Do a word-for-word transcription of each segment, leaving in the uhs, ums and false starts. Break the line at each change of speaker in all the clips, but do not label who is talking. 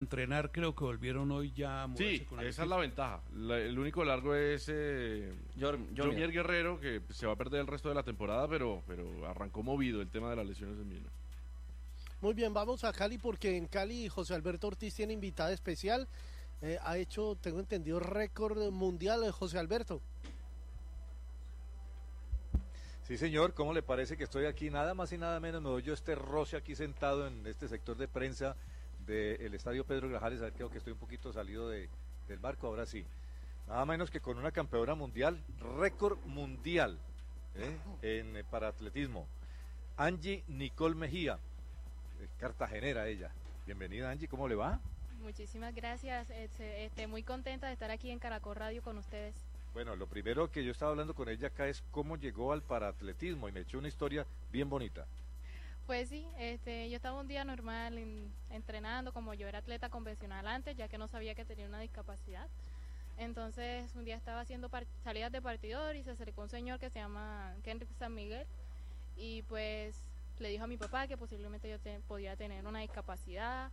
entrenar, creo que volvieron hoy ya a moverse
Sí,
con
esa
el
es
equipo.
la ventaja. La- el único largo es eh,
Jorm-
Jomier
Jomier.
Guerrero, que se va a perder el resto de la temporada, pero, pero arrancó movido el tema de las lesiones en Mina.
Muy bien, vamos a Cali porque en Cali José Alberto Ortiz tiene invitada especial. Eh, ha hecho, tengo entendido, récord mundial eh, José Alberto.
Sí, señor, ¿cómo le parece que estoy aquí? Nada más y nada menos me doy yo este roce aquí sentado en este sector de prensa del Estadio Pedro Grajales. Creo que estoy un poquito salido de, del barco, ahora sí. Nada menos que con una campeona mundial, récord mundial ¿eh? en eh, para atletismo. Angie Nicole Mejía, eh, cartagenera ella. Bienvenida, Angie, ¿cómo le va?
Muchísimas gracias, este, este, muy contenta de estar aquí en Caracol Radio con ustedes.
Bueno, lo primero que yo estaba hablando con ella acá es cómo llegó al paraatletismo y me echó una historia bien bonita.
Pues sí, este, yo estaba un día normal en- entrenando, como yo era atleta convencional antes, ya que no sabía que tenía una discapacidad. Entonces un día estaba haciendo par- salidas de partidor y se acercó un señor que se llama Kenrick San Miguel y pues le dijo a mi papá que posiblemente yo te- podía tener una discapacidad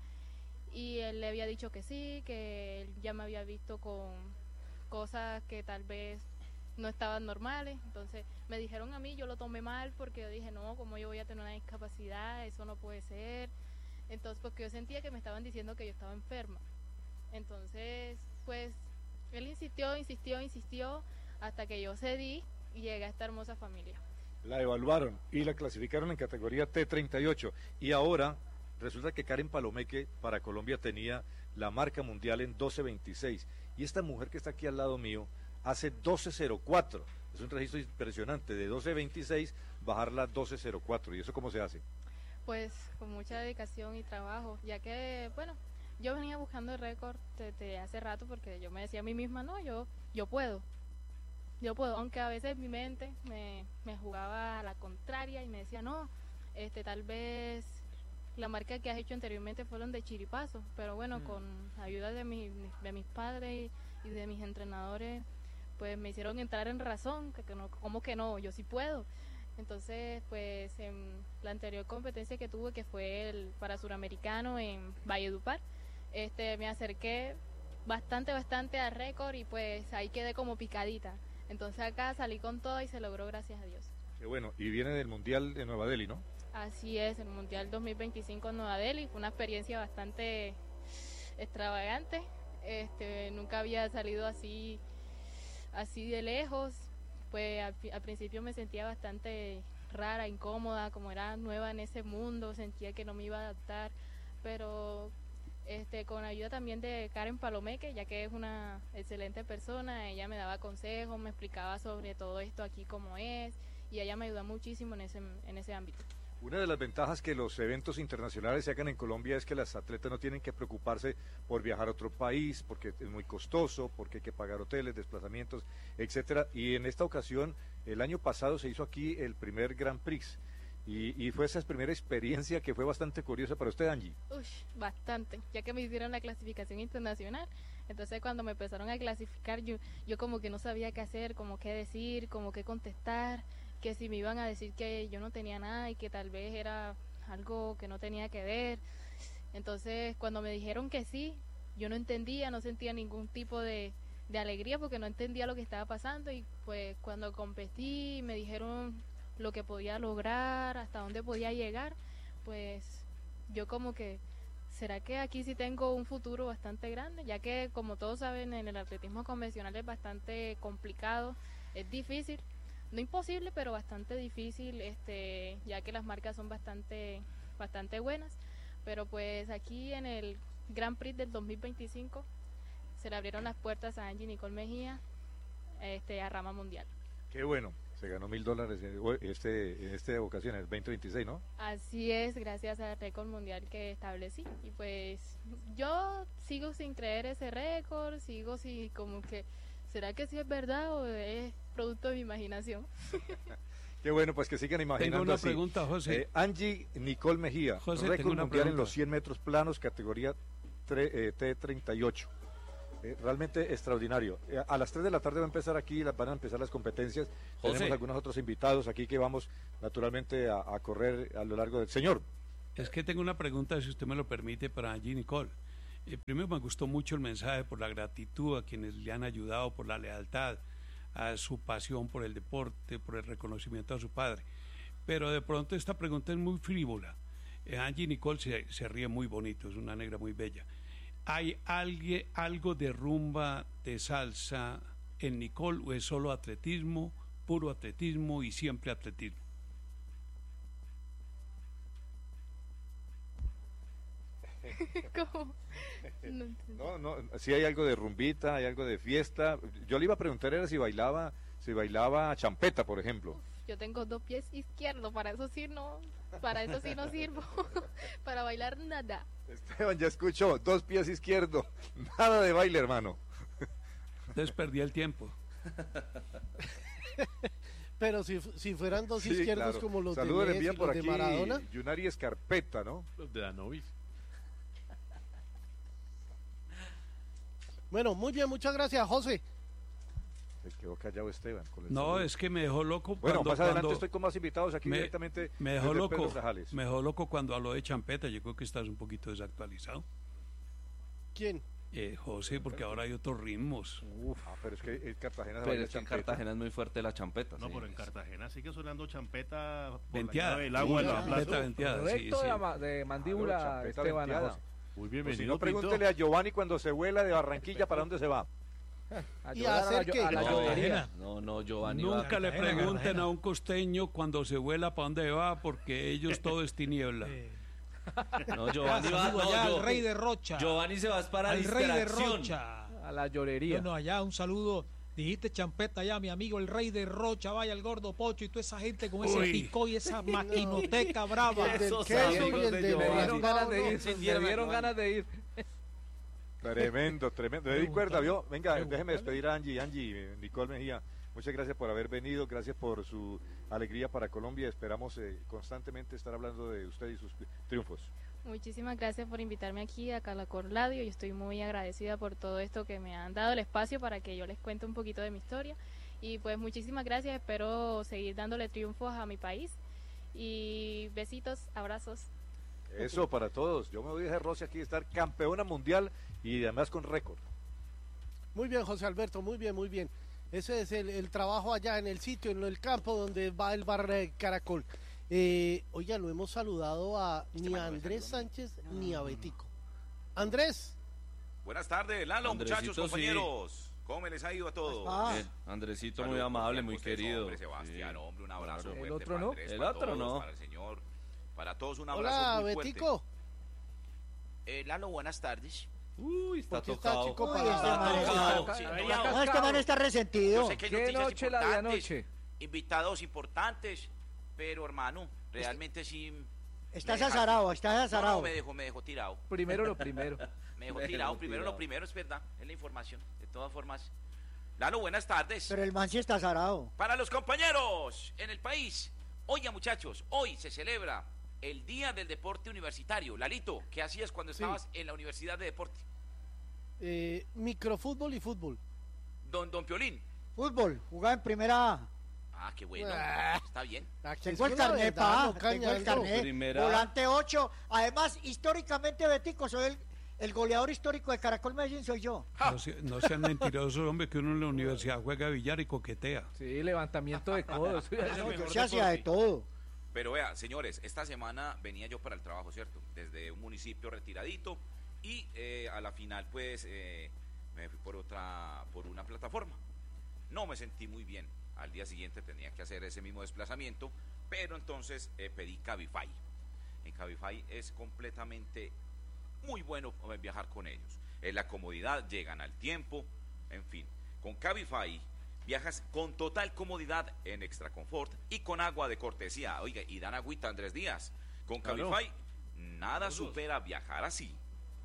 y él le había dicho que sí, que él ya me había visto con cosas que tal vez no estaban normales. Entonces me dijeron a mí, yo lo tomé mal porque yo dije, no, ¿cómo yo voy a tener una discapacidad? Eso no puede ser. Entonces, porque yo sentía que me estaban diciendo que yo estaba enferma. Entonces, pues, él insistió, insistió, insistió, hasta que yo cedí y llegué a esta hermosa familia.
La evaluaron y la clasificaron en categoría T treinta y ocho y ahora resulta que Karen Palomeque para Colombia tenía la marca mundial en doce veintiséis y esta mujer que está aquí al lado mío hace doce cero cuatro. Es un registro impresionante, de doce veintiséis bajarla a doce cero cuatro. ¿Y eso cómo se hace?
Pues con mucha dedicación y trabajo, ya que, bueno, yo venía buscando el récord desde hace rato porque yo me decía a mí misma, no, yo, yo puedo, yo puedo, aunque a veces mi mente me, me jugaba a la contraria y me decía, no, este tal vez la marca que has hecho anteriormente fueron de chiripazo, pero bueno, mm. con ayuda de, mi, de mis padres y, y de mis entrenadores, pues me hicieron entrar en razón, que, que no, ¿cómo que no? Yo sí puedo. Entonces, pues en la anterior competencia que tuve, que fue el para suramericano en Valledupar, este, me acerqué bastante, bastante al récord y pues ahí quedé como picadita. Entonces acá salí con todo y se logró, gracias a Dios.
Qué bueno, y viene del Mundial de Nueva Delhi, ¿no?
Así es, el Mundial dos mil veinticinco en Nueva Delhi, fue una experiencia bastante extravagante, este, nunca había salido así, así de lejos. Pues al, al principio me sentía bastante rara, incómoda, como era nueva en ese mundo, sentía que no me iba a adaptar, pero este con ayuda también de Karen Palomeque, ya que es una excelente persona, ella me daba consejos, me explicaba sobre todo esto aquí cómo es, y ella me ayudó muchísimo en ese, en ese ámbito.
Una de las ventajas que los eventos internacionales se hagan en Colombia es que las atletas no tienen que preocuparse por viajar a otro país, porque es muy costoso, porque hay que pagar hoteles, desplazamientos, etcétera. Y en esta ocasión, el año pasado se hizo aquí el primer Grand Prix, y, y fue esa primera experiencia que fue bastante curiosa para usted, Angie.
Uy, bastante, ya que me hicieron la clasificación internacional. Entonces cuando me empezaron a clasificar, yo, yo como que no sabía qué hacer, como qué decir, como qué contestar, que si me iban a decir que yo no tenía nada y que tal vez era algo que no tenía que ver. Entonces cuando me dijeron que sí, yo no entendía, no sentía ningún tipo de, de alegría porque no entendía lo que estaba pasando, y pues cuando competí me dijeron lo que podía lograr, hasta dónde podía llegar, pues yo como que, ¿será que aquí sí tengo un futuro bastante grande? Ya que, como todos saben, en el atletismo convencional es bastante complicado, es difícil, no imposible, pero bastante difícil, este, ya que las marcas son bastante, bastante buenas, pero pues aquí en el Grand Prix del dos mil veinticinco se le abrieron las puertas a Angie Nicole Mejía, este, a rama mundial.
Qué bueno. Se ganó mil dólares en este, en esta ocasión, en el veinte veintiséis, ¿no?
Así es, gracias al récord mundial que establecí. Y pues yo sigo sin creer ese récord, sigo sin como que, ¿será que sí es verdad o es producto de mi imaginación?
Qué bueno, pues que sigan imaginando.
Tengo una
así.
pregunta, José.
Eh, Angie Nicole Mejía,
José,
récord
tengo una
mundial
pregunta.
en los cien metros planos, categoría T treinta y ocho. Eh, realmente extraordinario. Eh, a las tres de la tarde va a empezar aquí, las, van a empezar las competencias.
José.
Tenemos algunos otros invitados aquí que vamos naturalmente a, a correr a lo largo del... Señor.
Es que tengo una pregunta, si usted me lo permite, para Angie Nicole. Eh, primero me gustó mucho el mensaje por la gratitud a quienes le han ayudado, por la lealtad, a su pasión por el deporte, por el reconocimiento a su padre. Pero de pronto esta pregunta es muy frívola. Eh, Angie Nicole se, se ríe muy bonito, es una negra muy bella. ¿Hay alguien, algo de rumba, de salsa en Nicole o es solo atletismo, puro atletismo y siempre atletismo?
¿Cómo? No entendí.
No, no, sí hay algo de rumbita, hay algo de fiesta. Yo le iba a preguntar era si bailaba, si bailaba champeta, por ejemplo.
Yo tengo dos pies izquierdos, para eso sí no, para eso sí no sirvo, para bailar nada.
Esteban, ya escuchó, dos pies izquierdo, nada de baile, hermano.
Entonces perdí el tiempo.
Pero si, si fueran dos
Sí,
izquierdos
claro.
como los
Saludos,
de
le
Messi,
envían por
los
aquí
de Maradona.
Yunari Escarpeta, ¿no?
Los de Danovis.
Bueno, muy bien, muchas gracias, José.
Se quedó callado Esteban. Con el
No,
saludo.
es que me dejó loco
Bueno,
cuando,
más adelante
cuando
estoy con más invitados aquí
me,
directamente.
me dejó
desde
loco,
Pedro Grajales.
me dejó loco cuando habló de champeta. Yo creo que estás un poquito desactualizado,
¿Quién?
eh, José, porque ahora hay otros ritmos.
Ah, pero es que en Cartagena se
Pero
baila
es que en
champeta.
Cartagena es muy fuerte la champeta.
No,
sí.
pero en Cartagena sigue sonando champeta por
Venteada.
la llave del agua en la
Champeta
plaza.
venteada, sí,
Recto
sí.
de, ma- de mandíbula,
Claro, champeta
Esteban
venteada.
Ajos.
Muy
Pues
bienvenido,
si no,
Pinto.
pregúntele a Giovanni cuando se vuela de Barranquilla, ¿para dónde se va?
A
¿Y
llorar a la,
hacer
yo-
qué?
a la
No,
llovería.
no, no, Giovanni va-
Nunca le
Cartagena,
pregunten
Cartagena.
a un costeño cuando se vuela para dónde va, porque ellos todo es tiniebla.
Eh,
No, Giovanni va,
saludo
no,
allá
yo-
al rey de Rocha.
Giovanni se va para
al rey de
distracción.
Rocha.
A la llorería.
Bueno, allá un saludo. Dijiste champeta allá, mi amigo, el rey de Rocha, vaya el gordo Pocho y toda esa gente con ese
Uy.
picó y esa maquinoteca brava.
Y el del
Esos
queso
amigos
y el
de
de
Giovanni.
Me dieron ganas de
Raspado,
ir,
Sí,
me
dieron
dieron
a
ganas de ir.
Tremendo, tremendo. Le di cuerda, ¿vio? Venga,
Pregúntale.
déjeme despedir a Angie. Angie, eh, Nicole Mejía, muchas gracias por haber venido, gracias por su alegría para Colombia. Esperamos eh, constantemente estar hablando de usted y sus triunfos.
Muchísimas gracias por invitarme aquí a Calacor Radio y estoy muy agradecida por todo esto que me han dado el espacio para que yo les cuente un poquito de mi historia. Y pues muchísimas gracias, espero seguir dándole triunfos a mi país. Y besitos, abrazos.
Eso para todos. Yo me voy a dejar Rosy aquí, estar campeona mundial y además con récord.
Muy bien, José Alberto, muy bien, muy bien. Ese es el, el trabajo allá en el sitio, en el campo donde va el bar eh, Caracol. Eh, oiga, no hemos saludado a ni a Andrés Sánchez ni a Betico. Andrés,
Buenas tardes, Lalo,
Andresito,
muchachos, compañeros. ¿Cómo les ha ido a todos?
Ah.
Bien, Andresito
Saludos
muy amable,
cordial
muy
para ustedes,
querido.
Hombre, Sebastián,
Sí.
hombre, un abrazo
Claro.
fuerte
El otro
para
no.
Andrés,
El
para
otro
todos,
no.
para el señor, para todos un abrazo
hola
muy fuerte.
Betico.
Eh, Lalo, buenas tardes.
Uy, está
¿Por qué está
tocado.
chico
Uy,
para
este
la-
man
tocado.
Sí,
Está
no,
cascado.
No, este man está resentido.
Yo sé que hay
¿Qué
noticias
noche la de
importantes,
anoche?
invitados importantes, pero hermano, realmente sí.
Estás
me deja-
azarado, estás
No,
azarado.
no, me dejó, me dejó tirado.
Primero lo primero.
Me dejó
Me
tirado.
dejó
Primero
tirado.
lo primero, es verdad, es la información. De todas formas. Lalo, buenas tardes.
Pero el man sí está azarado.
Para los compañeros en el país. Oiga, muchachos, hoy se celebra el Día del Deporte Universitario. Lalito, ¿qué hacías cuando
Sí.
estabas en la Universidad de Deporte?
Eh, microfútbol y fútbol.
Don Don Piolín.
Fútbol, jugaba en primera A.
Ah, qué bueno.
Ah.
Está bien.
Aquí
Tengo
es
el
una
carnet,
verdad,
pa.
no
Tengo el
cañando.
carnet.
Primera.
Volante ocho. Además, históricamente, Betico, soy el, el goleador histórico de Caracol Medellín, soy yo.
No, se- no sean mentirosos, hombre, que uno en la universidad juega billar y coquetea.
Sí, levantamiento de codos.
No, yo se hacía de todo.
Pero vea, señores, esta semana venía yo para el trabajo, ¿cierto? Desde un municipio retiradito y eh, a la final, pues, eh, me fui por otra, por una plataforma. No me sentí muy bien. Al día siguiente tenía que hacer ese mismo desplazamiento, pero entonces eh, pedí Cabify. En Cabify es completamente muy bueno eh, viajar con ellos. Es la comodidad, llegan al tiempo, en fin. Con Cabify viajas con total comodidad en extra confort y con agua de cortesía. Oiga, y dan agüita Andrés Díaz. Con
Claro.
Cabify nada supera viajar así.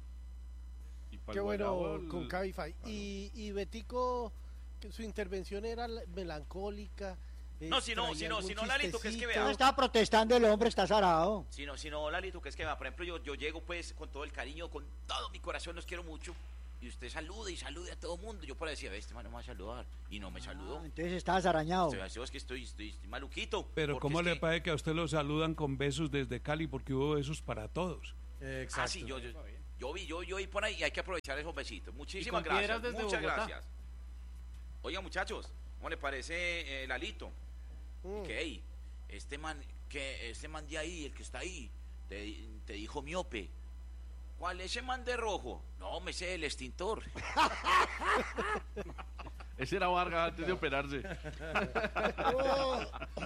Y pa'l
Qué bueno
guayabo, el-
con Cabify. Y, y Betico, que su intervención era la- melancólica. eh,
No, si no,
traía
si no,
algún
si no, Lalito, que es que
chistecito.
No estaba protestando el hombre, está azarado.
Si no, si no, Lalito, que es que, por ejemplo, yo, yo llego pues con todo el cariño, con todo mi corazón, los quiero mucho, y usted salude y salude a todo el mundo. Yo por ahí decía, este man no me va a saludar, y no me saludó.
Ah, entonces estás arañado.
Estoy, así, es que estoy, estoy, estoy maluquito.
Pero
porque
¿cómo
es
le
que-
parece que a usted lo saludan con besos desde Cali? Porque hubo besos para todos.
Ah, sí, yo, yo, Yo vi, yo, yo vi por ahí y hay que aprovechar esos besitos. Muchísimas
Y con piedras
gracias.
desde
Muchas
Bogotá.
gracias. Oiga, muchachos, ¿cómo le parece eh, Lalito?
Mm.
Que ey, este man, que este man de ahí, el que está ahí, te, te dijo miope. ¿Cuál es ese man de rojo? No, me sé el extintor.
Ese era Vargas antes de operarse.
Oh.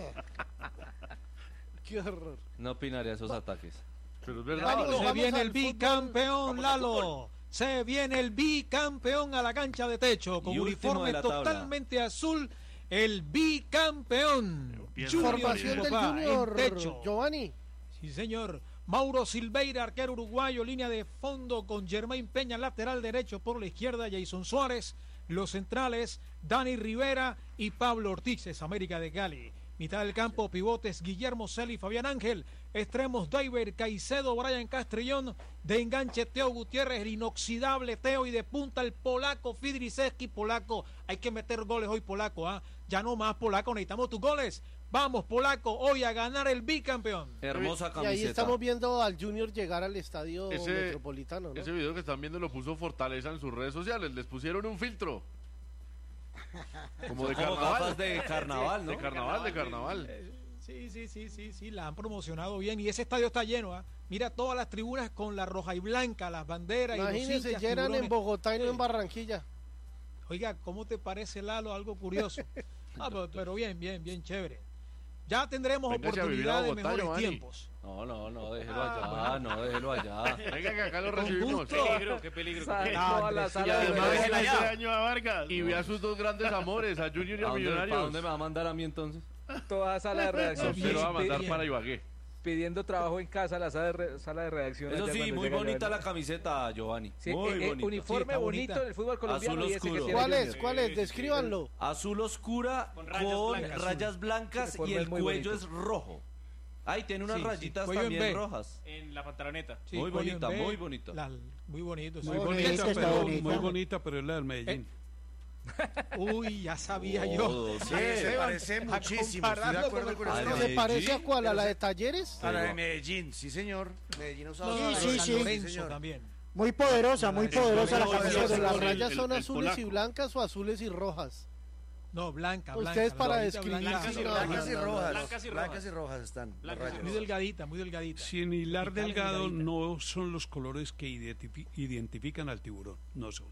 Qué horror.
No opinaría esos ataques.
Pero es verdad.
Vamos,
Se
vamos
viene
al
el
fútbol.
bicampeón,
Vamos al
Lalo. Se viene el bicampeón a la cancha de techo con
Y último
uniforme
de la tabla.
totalmente azul. El bicampeón.
Empieza
Junior,
Formación del
papá,
Junior,
en techo.
Giovanni.
Sí, señor. Mauro Silveira, arquero uruguayo, línea de fondo con Germain Peña, lateral derecho por la izquierda, Jason Suárez. Los centrales, Dani Rivera y Pablo Ortiz, es América de Cali. Mitad del campo, pivotes, Guillermo Celi, Fabián Ángel. Extremos, Daiver, Caicedo, Brian Castrillón. De enganche, Teo Gutiérrez, el inoxidable Teo. Y de punta, el polaco, Fidriseski, polaco. Hay que meter goles hoy, polaco, ¿ah? Ya no más, polaco, necesitamos tus goles. Vamos, polaco, hoy a ganar el bicampeón.
Hermosa
Y
camiseta.
ahí estamos viendo al Junior llegar al estadio
Ese-
metropolitano, ¿no?
Ese video que están viendo lo puso Fortaleza en sus redes sociales. Les pusieron un filtro. Como de
Como
carnaval.
gafas de carnaval, ¿no?
De carnaval, de carnaval.
Eh, Sí, sí, sí, sí, sí, la han promocionado bien y ese estadio está lleno, ¿ah? Mira todas las tribunas con la roja y blanca, las banderas y los
Imagínense,
hinchas,
llenan en
tiburones.
Bogotá y no
Sí.
en Barranquilla.
Oiga, ¿cómo te parece, Lalo? Algo curioso. Ah, pero, pero bien, bien, bien chévere. Ya tendremos
Véngase a vivir a
oportunidad de
Bogotá,
mejores
Giovanni.
tiempos.
No, no, no, déjelo allá, no, déjelo allá.
Venga que acá lo
Con
recibimos.
gusto.
Peligro, qué peligro.
Sa-
qué-
toda la
Andrés,
sala
y
de
además-
redacción.
Déjela ese daño a Vargas.
Y ve a sus dos grandes amores, a Junior y a
¿A dónde, ¿Para
Millonarios.
dónde me va a mandar a mí entonces?
Toda sala de redacción.
Se lo va a mandar
Bien.
para Ibagué.
Pidiendo trabajo en casa, la sala de, re- sala de redacción.
Eso
allá
sí,
cuando
muy
llega
bonita
Giovanni.
la camiseta, Giovanni.
Sí,
muy
eh, eh,
bonita.
uniforme
Sí, está
bonito
bonita.
del fútbol colombiano
Azul
y ese que
oscuro.
quiere
¿Cuál
Junior.
es? ¿Cuál es? Descríbanlo.
Azul oscura
Con
con
rayas
rayas
blancas.
blancas,
Uniforme
y el
muy
cuello
bonito.
es rojo. Ahí tiene unas
Sí, sí,
rayitas
cuello en
también
B.
rojas.
En la pantaloneta.
Sí,
Muy
cuello en
bonita,
B,
muy bonita.
la- muy bonito. sí.
Muy
Muy
bonita,
bonita, está
pero,
bonita.
muy bonita, pero es la del Medellín.
Uy, ya sabía
Oh,
yo.
sí.
Se parece
a
muchísimo, estoy de
compararlo
acuerdo
con
con
el-
usted.
Ah,
¿Se
no.
parece a
Medellín,
cuál? ¿A
pero
la
se-
de Talleres?
A la de Medellín, sí señor. Medellín ha usado
No,
esa
la de
sí,
San
sí.
Lorenzo
señor.
también.
Muy poderosa, muy
Sí,
poderosa la
sí,
camiseta.
sí,
Pero las
el-
rayas
el-
son
el
azules y
polaco.
blancas o azules y rojas.
No, blanca, blanca.
Ustedes
la
para
rayita
describir,
blanca.
sí, no,
Blancas y
no, no,
rojas.
Blancas y
Blancas
rojas.
y rojas están. las
Blancas y
rayas.
Muy delgadita, muy delgadita.
Sin hilar
Vertical y
delgado
delgadita.
no son los colores que identifi- identifican al tiburón, no son.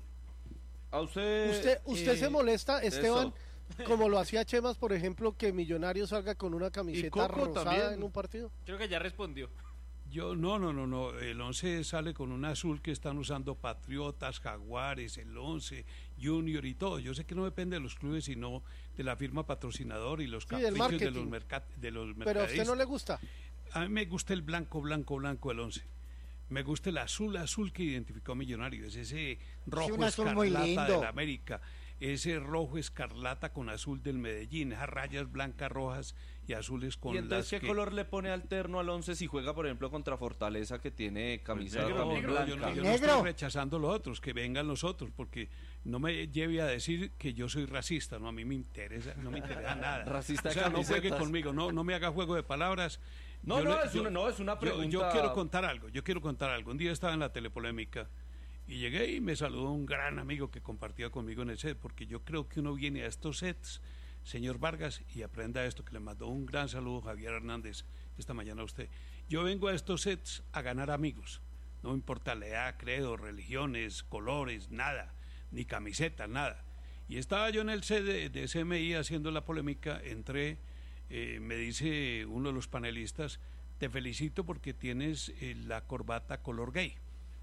A usted.
¿Usted, usted
eh,
se molesta, Esteban,
eso.
como lo hacía Chemas, por ejemplo, que Millonario salga con una camiseta
Coco
rosada
también.
en un partido?
Creo que ya respondió.
Yo, no, no, no, no. El once sale con un azul que están usando Patriotas, Jaguares, el once, Junior y todo. Yo sé que no depende de los clubes, sino de la firma patrocinador y los
Sí, del
caprichos de
marketing.
los, mercat de los
Pero a usted no
mercadistas.
le gusta.
A mí me gusta el blanco, blanco, blanco del once. Me gusta el azul, azul que identificó a Millonarios. Ese rojo
un azul muy
escarlata
lindo.
del América. Ese rojo escarlata con azul del Medellín. Esas rayas blancas, rojas y azules con
¿Y entonces
las
qué
que...
color le pone alterno al once si juega, por ejemplo, contra Fortaleza, que tiene camisa
negro,
No,
también
no,
blanca?
yo no, yo no
Negro.
estoy rechazando los otros, que vengan los otros, porque no me lleve a decir que yo soy racista, no, a mí me interesa, no me interesa nada.
Racista
o
de
sea, no juegue
camisetas.
conmigo, no, no me haga juego de palabras.
No,
Yo
no,
le-
es
yo-
una, no, es una
yo-
pregunta.
Yo, quiero contar algo, yo quiero contar algo. Un día estaba en la telepolémica y llegué y me saludó un gran amigo que compartía conmigo en el set, porque yo creo que uno viene a estos sets, señor Vargas, y aprenda esto, que le mandó un gran saludo Javier Hernández esta mañana a usted. Yo vengo a estos sets a ganar amigos, no me importa la edad, credo, religiones, colores, nada, ni camisetas, nada. Y estaba yo en el set de, de C M I haciendo la polémica, entré, eh, me dice uno de los panelistas, te felicito porque tienes eh, la corbata color gay.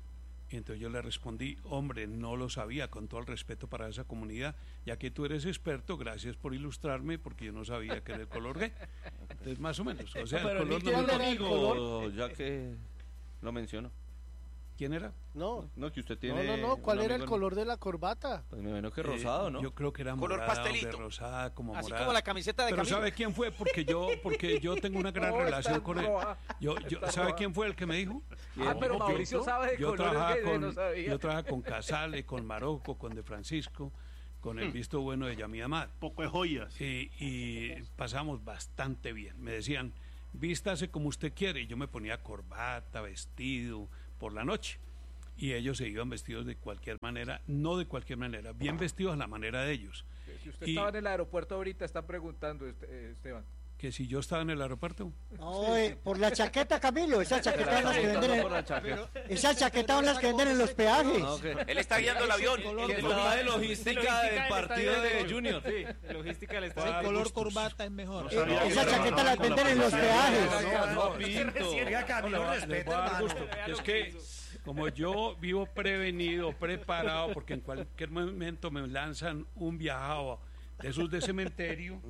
Y entonces yo le respondí, hombre, no lo sabía, con todo el respeto para esa comunidad, ya que tú eres experto, gracias por ilustrarme, porque yo no sabía que era el color gay. Entonces, más o menos, o sea,
No,
el
pero
color
él
no
tiene
me-
un
era el
amigo, ya que lo menciono.
¿Quién era?
No,
No, que usted
no,
tiene.
no, no. ¿Cuál
un
era el
amigo en-
color de la corbata?
Pues me imagino que rosado,
Eh,
¿no?
Yo creo que era
Color
morada, hombre,
pastelito.
rosada, como
Así
morada.
como la camiseta de
Pero
Camilo.
¿sabe quién fue? Porque yo, porque yo tengo una gran
No,
relación
está
con él.
roja,
Yo, yo,
está
¿sabe
roja.
quién fue el que me dijo?
Ah, pero
Yo-
Mauricio sabe de
yo
colores
trabajaba
gays,
con,
no sabía.
yo trabajaba con Casale, con Marocco, con De Francisco, con el visto bueno de Yami Amad.
Poco de joyas.
Y, y pasamos bastante bien. Me decían, vístase como usted quiere. Y yo me ponía corbata, vestido, por la noche. y ellos se iban vestidos de cualquier manera, no de cualquier manera, bien vestidos a la manera de ellos.
Si usted
Y-
estaba en el aeropuerto ahorita, está preguntando, este- eh, Esteban.
Que si yo estaba en el aeropuerto,
No, eh, por la chaqueta, Camilo, esas chaquetas son las que venden en,
por la chaqueta.
esas chaquetas son las que venden en los peajes.
No, que-
Él está guiando el avión.
que estaba de logística del partido de Junior.
Sí, logística del
El
estadio.
color corbata es mejor.
Eh, esas chaquetas las venden en los peajes.
No, Pinto.
Oiga, Camilo,
les
respete,
voy a dar
hermano.
gusto, que es que como yo vivo prevenido, preparado, porque en cualquier momento me lanzan un viajado de esos de cementerio.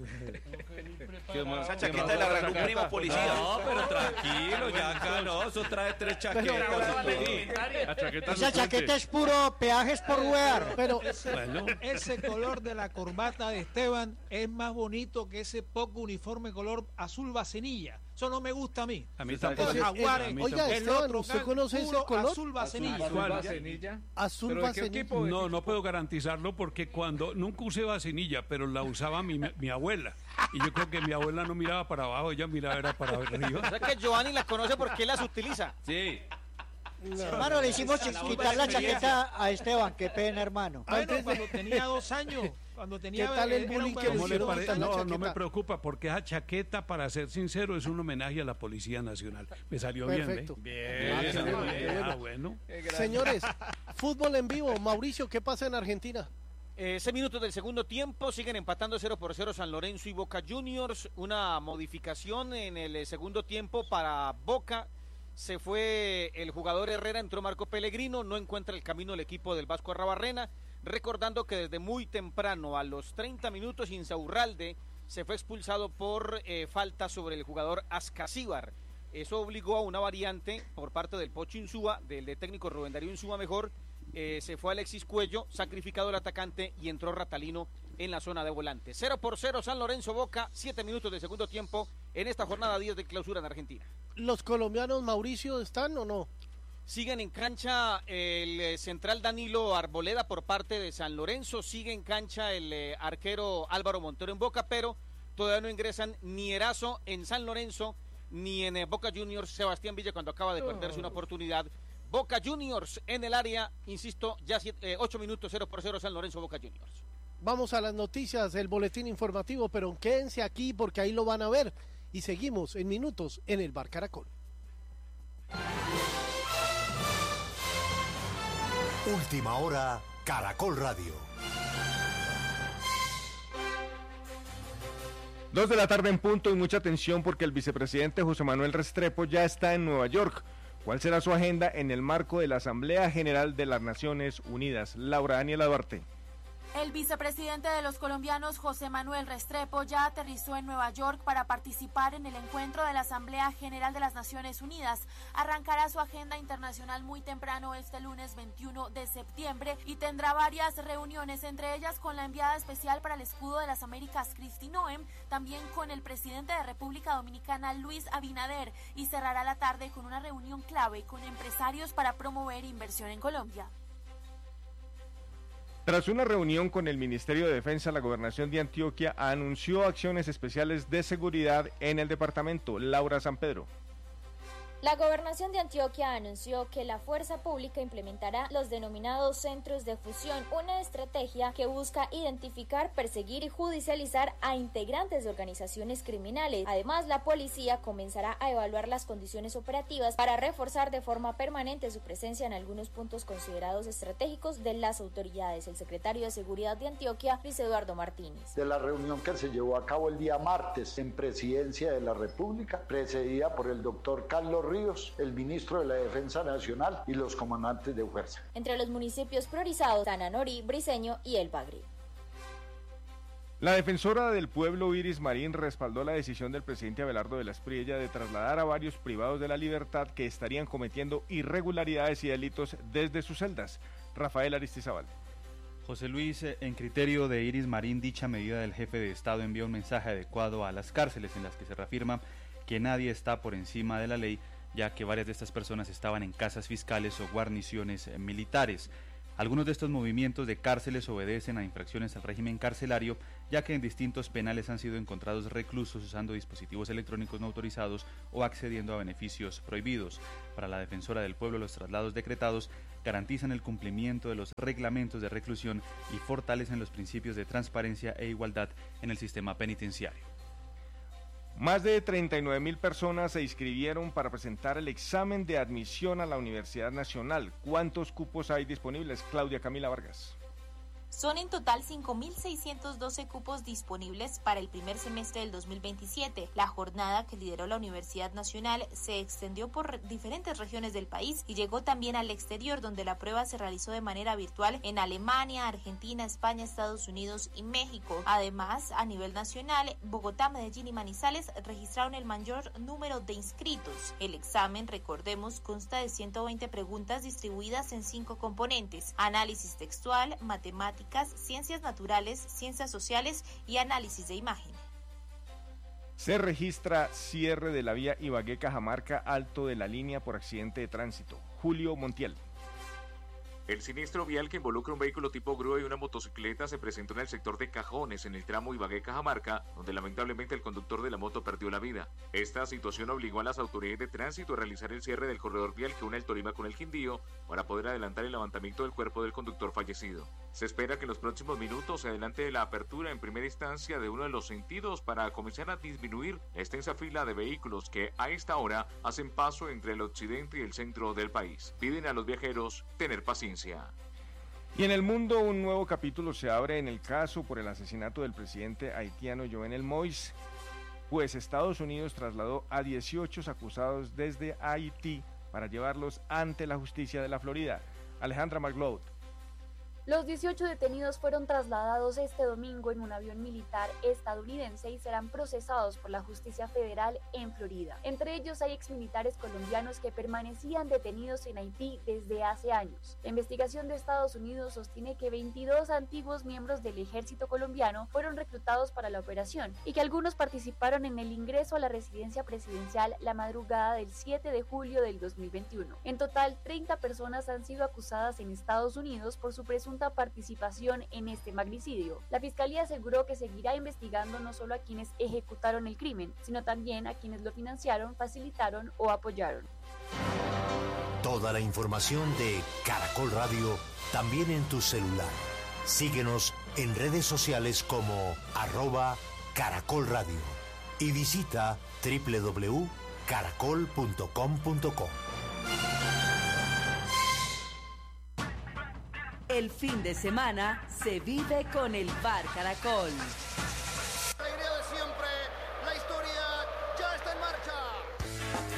Esa chaqueta de la arrancó un primo policía.
No, pero tranquilo, ya acá no, eso trae tres chaquetas.
La chaqueta
Esa
lucente.
chaqueta es puro peajes por wear.
Pero
Bueno,
Ese color de la corbata de Esteban es más bonito que ese poco uniforme color azul vacenilla. Eso no me gusta a mí.
a mí
Los
tampoco.
ese-
jaguares,
a mí
oiga,
tampoco.
el
Esteban,
otro
¿usted
can-
conoce ese
puro
color?
azul vacenilla.
Azul
¿Cuál?
vacenilla.
azul
¿Pero de qué
vacenilla.
equipo?
No, no puedo garantizarlo porque cuando nunca usé vacinilla, pero la usaba mi, mi abuela. Y yo creo que mi abuela no miraba para abajo, ella miraba era para arriba.
O sea que Giovanni las conoce porque él las utiliza.
Sí.
Hermano, le hicimos quitar la chaqueta a Esteban. Qué pena, hermano.
Bueno,
Antes de-
cuando tenía dos años, cuando tenía...
¿Qué tal el
era un
bullying que
bebé.
le
¿Cómo le
hicieron
parece?
quitar la
No, no
chaqueta?
me preocupa porque esa chaqueta, para ser sincero, es un homenaje a la Policía Nacional. Me salió
Perfecto.
bien,
Ah,
¿eh?
qué bueno, qué bueno.
Ah, bueno.
Señores, fútbol en vivo. Mauricio, ¿qué pasa en Argentina?
Eh, seis minutos del segundo tiempo, siguen empatando cero por cero San Lorenzo y Boca Juniors. Una modificación en el eh, segundo tiempo para Boca. Se fue el jugador Herrera, entró Marco Pellegrino, no encuentra el camino el equipo del Vasco Arrabarrena. Recordando que desde muy temprano, a los treinta minutos, Insaurralde se fue expulsado por eh, falta sobre el jugador Ascasíbar. Eso obligó a una variante por parte del Pocho Insúa, del de técnico Rubén Darío Insúa mejor. Eh, se fue Alexis Cuello, sacrificado el atacante, y entró Ratalino en la zona de volante. cero por cero San Lorenzo Boca, siete minutos de segundo tiempo en esta jornada diez de clausura en Argentina.
¿Los colombianos, Mauricio, están o no?
Siguen en cancha el eh, central Danilo Arboleda por parte de San Lorenzo, sigue en cancha el eh, arquero Álvaro Montero en Boca, pero todavía no ingresan ni Erazo en San Lorenzo, ni en eh, Boca Juniors Sebastián Villa, cuando acaba de perderse una oportunidad. Boca Juniors en el área, insisto, ya siete, eh, ocho minutos, cero por cero San Lorenzo Boca Juniors.
Vamos a las noticias, el boletín informativo, pero quédense aquí porque ahí lo van a ver. Y seguimos en minutos en el Bar Caracol.
Última hora, Caracol Radio.
Dos de la tarde en punto y mucha atención porque el vicepresidente José Manuel Restrepo ya está en Nueva York. ¿Cuál será su agenda en el marco de la Asamblea General de las Naciones Unidas? Laura Daniela Duarte.
El vicepresidente de los colombianos, José Manuel Restrepo, ya aterrizó en Nueva York para participar en el encuentro de la Asamblea General de las Naciones Unidas. Arrancará su agenda internacional muy temprano este lunes veintiuno de septiembre y tendrá varias reuniones, entre ellas con la enviada especial para el Escudo de las Américas, Kristi Noem, también con el presidente de República Dominicana, Luis Abinader, y cerrará la tarde con una reunión clave con empresarios para promover inversión en Colombia.
Tras una reunión con el Ministerio de Defensa, la Gobernación de Antioquia anunció acciones especiales de seguridad en el departamento. Laura San Pedro.
La Gobernación de Antioquia anunció que la fuerza pública implementará los denominados centros de fusión, una estrategia que busca identificar, perseguir y judicializar a integrantes de organizaciones criminales. Además, la policía comenzará a evaluar las condiciones operativas para reforzar de forma permanente su presencia en algunos puntos considerados estratégicos de las autoridades. El secretario de Seguridad de Antioquia, Luis Eduardo Martínez.
De la reunión que se llevó a cabo el día martes en Presidencia de la República, precedida por el doctor Carlos Ríos, el ministro de la Defensa Nacional y los comandantes de fuerza.
Entre los municipios priorizados están Anorí, Briceño y El Bagre.
La defensora del pueblo Iris Marín respaldó la decisión del presidente Abelardo de la Espriella de trasladar a varios privados de la libertad que estarían cometiendo irregularidades y delitos desde sus celdas. Rafael Aristizábal.
José Luis, en criterio de Iris Marín, dicha medida del jefe de Estado envía un mensaje adecuado a las cárceles en las que se reafirma que nadie está por encima de la ley, ya que varias de estas personas estaban en casas fiscales o guarniciones militares. Algunos de estos movimientos de cárceles obedecen a infracciones al régimen carcelario, ya que en distintos penales han sido encontrados reclusos usando dispositivos electrónicos no autorizados o accediendo a beneficios prohibidos. Para la defensora del pueblo, los traslados decretados garantizan el cumplimiento de los reglamentos de reclusión y fortalecen los principios de transparencia e igualdad en el sistema penitenciario.
Más de treinta y nueve mil personas se inscribieron para presentar el examen de admisión a la Universidad Nacional. ¿Cuántos cupos hay disponibles? Claudia Camila Vargas.
Son en total cinco mil seiscientos doce cupos disponibles para el primer semestre del dos mil veintisiete. La jornada que lideró la Universidad Nacional se extendió por diferentes regiones del país y llegó también al exterior, donde la prueba se realizó de manera virtual en Alemania, Argentina, España, Estados Unidos y México. Además, a nivel nacional, Bogotá, Medellín y Manizales registraron el mayor número de inscritos. El examen, recordemos, consta de ciento veinte preguntas distribuidas en cinco componentes: análisis textual, matemáticas, ciencias naturales, ciencias sociales y análisis de imagen.
Se registra cierre de la vía Ibagué-Cajamarca, alto de la línea por accidente de tránsito. Julio Montiel.
El siniestro vial que involucra un vehículo tipo grúa y una motocicleta se presentó en el sector de Cajones, en el tramo Ibagué-Cajamarca, donde lamentablemente el conductor de la moto perdió la vida. Esta situación obligó a las autoridades de tránsito a realizar el cierre del corredor vial que une el Tolima con el Quindío para poder adelantar el levantamiento del cuerpo del conductor fallecido. Se espera que en los próximos minutos se adelante la apertura en primera instancia de uno de los sentidos para comenzar a disminuir la extensa fila de vehículos que a esta hora hacen paso entre el occidente y el centro del país. Piden a los viajeros tener paciencia.
Y en el mundo, un nuevo capítulo se abre en el caso por el asesinato del presidente haitiano Jovenel Moïse, pues Estados Unidos trasladó a dieciocho acusados desde Haití para llevarlos ante la justicia de la Florida. Alejandra McLeod.
Los dieciocho detenidos fueron trasladados este domingo en un avión militar estadounidense y serán procesados por la justicia federal en Florida. Entre ellos hay exmilitares colombianos que permanecían detenidos en Haití desde hace años. La investigación de Estados Unidos sostiene que veintidós antiguos miembros del ejército colombiano fueron reclutados para la operación y que algunos participaron en el ingreso a la residencia presidencial la madrugada del siete de julio del dos mil veintiuno. En total, treinta personas han sido acusadas en Estados Unidos por su presunta participación en este magnicidio. La Fiscalía aseguró que seguirá investigando no solo a quienes ejecutaron el crimen, sino también a quienes lo financiaron, facilitaron o apoyaron.
Toda la información de Caracol Radio también en tu celular. Síguenos en redes sociales como arroba Caracol Radio y visita doble u doble u doble u punto caracol punto com punto co.
El fin de semana se vive con el Bar Caracol.